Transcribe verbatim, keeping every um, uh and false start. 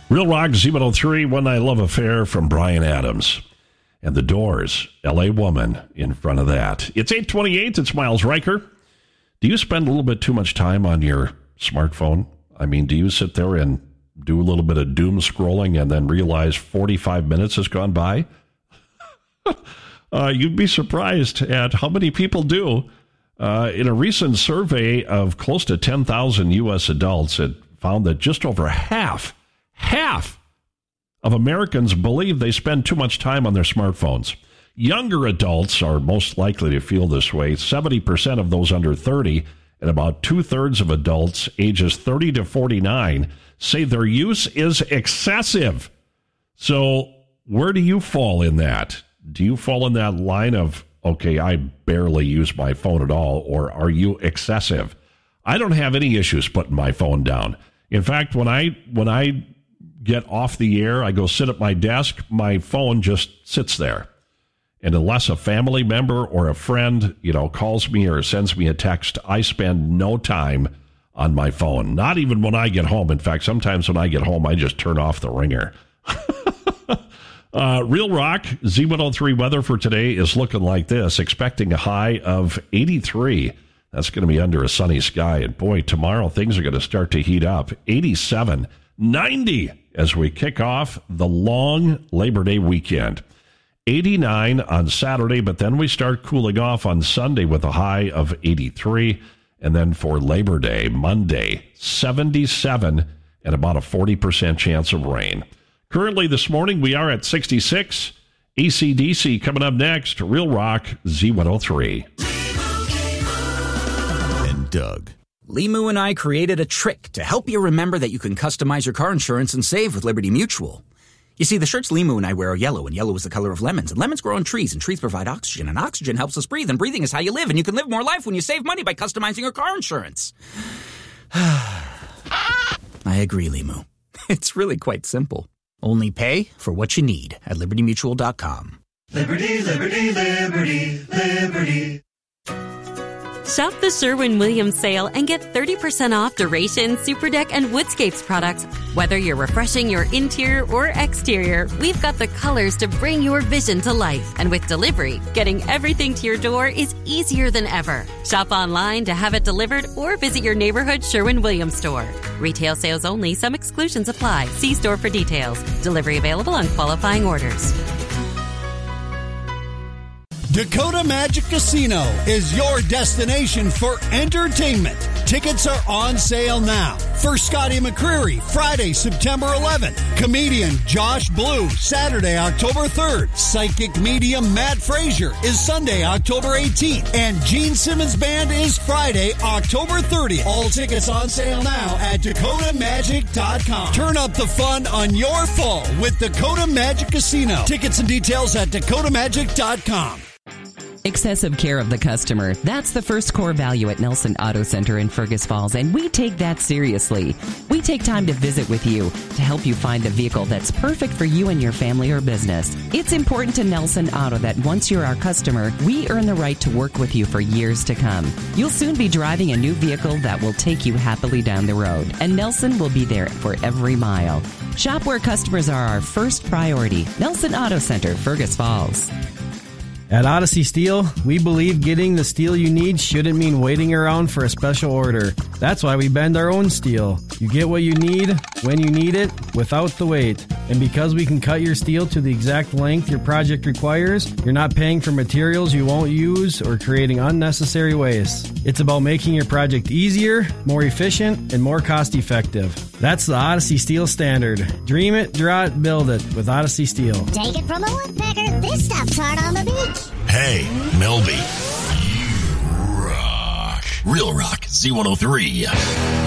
Real Rock Z one oh three, One Night Love Affair from Bryan Adams. And The Doors, L A Woman, in front of that. It's eight twenty-eight. It's Miles Riker. Do you spend a little bit too much time on your smartphone? I mean, do you sit there and do a little bit of doom scrolling and then realize forty-five minutes has gone by? uh, you'd be surprised at how many people do. Uh, in a recent survey of close to ten thousand U S adults, it found that just over half, half of Americans believe they spend too much time on their smartphones. Younger adults are most likely to feel this way. seventy percent of those under thirty and about two-thirds of adults ages thirty to forty-nine say their use is excessive. So where do you fall in that? Do you fall in that line of, okay, I barely use my phone at all, or are you excessive? I don't have any issues putting my phone down. In fact, when I when I get off the air, I go sit at my desk, my phone just sits there. And unless a family member or a friend, you know, calls me or sends me a text, I spend no time on my phone. Not even when I get home. In fact, sometimes when I get home, I just turn off the ringer. uh, Real Rock, Z one oh three weather for today is looking like this. Expecting a high of eighty-three. That's going to be under a sunny sky. And boy, tomorrow things are going to start to heat up. eighty-seven, ninety as we kick off the long Labor Day weekend. eighty-nine on Saturday, but then we start cooling off on Sunday with a high of eighty-three. And then for Labor Day, Monday, seventy-seven and about a forty percent chance of rain. Currently this morning, we are at sixty-six. A C D C coming up next. Real Rock, Z one oh three. And Doug. Limu and I created a trick to help you remember that you can customize your car insurance and save with Liberty Mutual. You see, the shirts Limu and I wear are yellow, and yellow is the color of lemons, and lemons grow on trees, and trees provide oxygen, and oxygen helps us breathe, and breathing is how you live, and you can live more life when you save money by customizing your car insurance. I agree, Limu. It's really quite simple. Only pay for what you need at liberty mutual dot com. Liberty, liberty, liberty, liberty. Shop the Sherwin-Williams sale and get thirty percent off Duration, Superdeck, and Woodscapes products. Whether you're refreshing your interior or exterior, we've got the colors to bring your vision to life. And with delivery, getting everything to your door is easier than ever. Shop online to have it delivered or visit your neighborhood Sherwin-Williams store. Retail sales only. Some exclusions apply. See store for details. Delivery available on qualifying orders. Dakota Magic Casino is your destination for entertainment. Tickets are on sale now. For Scotty McCreery, Friday, September eleventh. Comedian Josh Blue, Saturday, October third. Psychic medium Matt Frazier is Sunday, October eighteenth. And Gene Simmons Band is Friday, October thirtieth. All tickets on sale now at dakota magic dot com. Turn up the fun on your fall with Dakota Magic Casino. Tickets and details at dakota magic dot com. Excessive care of the customer. That's the first core value at Nelson Auto Center in Fergus Falls, and we take that seriously. We take time to visit with you to help you find the vehicle that's perfect for you and your family or business. It's important to Nelson Auto that once you're our customer, we earn the right to work with you for years to come. You'll soon be driving a new vehicle that will take you happily down the road, and Nelson will be there for every mile. Shop where customers are our first priority. Nelson Auto Center, Fergus Falls. At Odyssey Steel, we believe getting the steel you need shouldn't mean waiting around for a special order. That's why we bend our own steel. You get what you need, when you need it, without the wait. And because we can cut your steel to the exact length your project requires, you're not paying for materials you won't use or creating unnecessary waste. It's about making your project easier, more efficient, and more cost-effective. That's the Odyssey Steel standard. Dream it, draw it, build it with Odyssey Steel. Take it from a woodpecker, this stuff's hard on the beach. Hey, Melby. You rock. Real Rock Z one oh three.